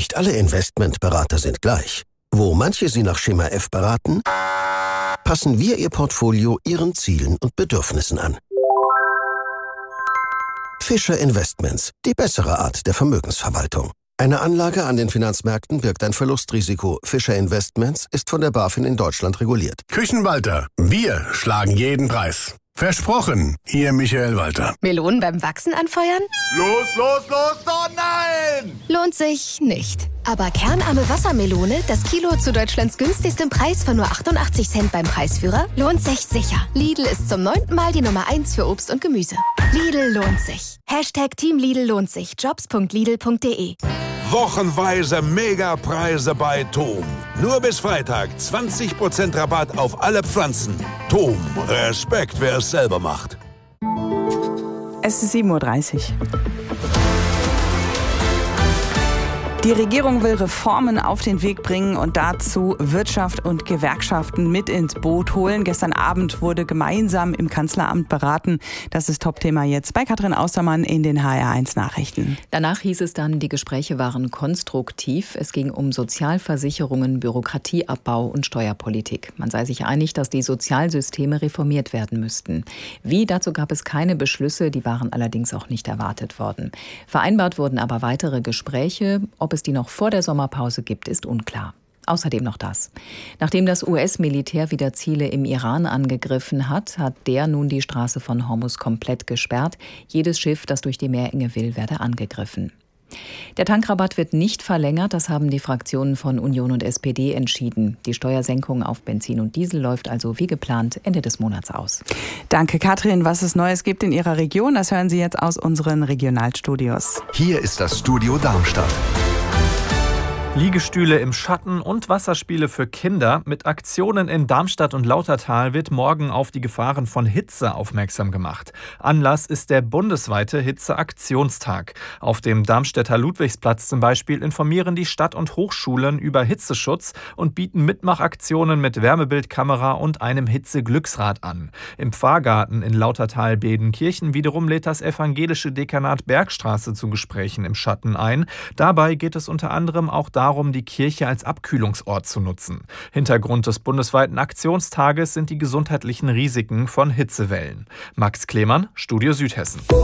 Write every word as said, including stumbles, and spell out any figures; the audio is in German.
Nicht alle Investmentberater sind gleich. Wo manche Sie nach Schema F beraten, passen wir Ihr Portfolio Ihren Zielen und Bedürfnissen an. Fischer Investments, die bessere Art der Vermögensverwaltung. Eine Anlage an den Finanzmärkten birgt ein Verlustrisiko. Fischer Investments ist von der BaFin in Deutschland reguliert. Küchenwalter, wir schlagen jeden Preis. Versprochen, Ihr Michael Walter. Melonen beim Wachsen anfeuern? Los, los, los, oh nein! Lohnt sich nicht. Aber kernarme Wassermelone, das Kilo zu Deutschlands günstigstem Preis von nur achtundachtzig Cent beim Preisführer, lohnt sich sicher. Lidl ist zum neunten Mal die Nummer eins für Obst und Gemüse. Lidl lohnt sich. Hashtag Team Lidl lohnt sich. jobs punkt lidl punkt de. Wochenweise Megapreise bei Tom. Nur bis Freitag zwanzig Prozent Rabatt auf alle Pflanzen. Tom, Respekt, wer es selber macht. Es ist sieben Uhr dreißig. Die Regierung will Reformen auf den Weg bringen und dazu Wirtschaft und Gewerkschaften mit ins Boot holen. Gestern Abend wurde gemeinsam im Kanzleramt beraten. Das ist Topthema jetzt bei Katrin Austermann in den H R eins Nachrichten. Danach hieß es dann, die Gespräche waren konstruktiv. Es ging um Sozialversicherungen, Bürokratieabbau und Steuerpolitik. Man sei sich einig, dass die Sozialsysteme reformiert werden müssten. Wie, dazu gab es keine Beschlüsse, die waren allerdings auch nicht erwartet worden. Vereinbart wurden aber weitere Gespräche. Ob es die noch vor der Sommerpause gibt, ist unklar. Außerdem noch das. Nachdem das U S-Militär wieder Ziele im Iran angegriffen hat, hat der nun die Straße von Hormuz komplett gesperrt. Jedes Schiff, das durch die Meerenge will, werde angegriffen. Der Tankrabatt wird nicht verlängert, das haben die Fraktionen von Union und S P D entschieden. Die Steuersenkung auf Benzin und Diesel läuft also wie geplant Ende des Monats aus. Danke, Katrin. Was es Neues gibt in Ihrer Region, das hören Sie jetzt aus unseren Regionalstudios. Hier ist das Studio Darmstadt. Liegestühle im Schatten und Wasserspiele für Kinder. Mit Aktionen in Darmstadt und Lautertal wird morgen auf die Gefahren von Hitze aufmerksam gemacht. Anlass ist der bundesweite Hitzeaktionstag. Auf dem Darmstädter Ludwigsplatz zum Beispiel informieren die Stadt- und Hochschulen über Hitzeschutz und bieten Mitmachaktionen mit Wärmebildkamera und einem Hitzeglücksrad an. Im Pfarrgarten in Lautertal-Bedenkirchen wiederum lädt das evangelische Dekanat Bergstraße zu Gesprächen im Schatten ein. Dabei geht es unter anderem auch darum, darum, die Kirche als Abkühlungsort zu nutzen. Hintergrund des bundesweiten Aktionstages sind die gesundheitlichen Risiken von Hitzewellen. Max Klemann, Studio Südhessen.